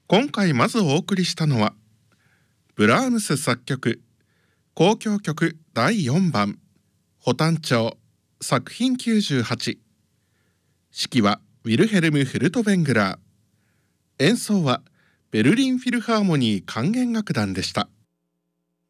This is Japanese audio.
今回まずお送りしたのはブラームス作曲交響曲第4番ホタン調作品98、指揮はウィルヘルム・フルトベングラー、演奏はベルリンフィルハーモニー管弦楽団でした。